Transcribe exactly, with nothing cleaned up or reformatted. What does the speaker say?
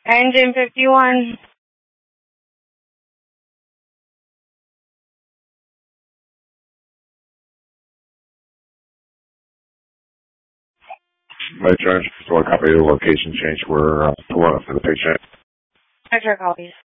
Engine fifty-one. Metro, so a copy of the location change. We're uh, pulling up for the patient. Metro copies.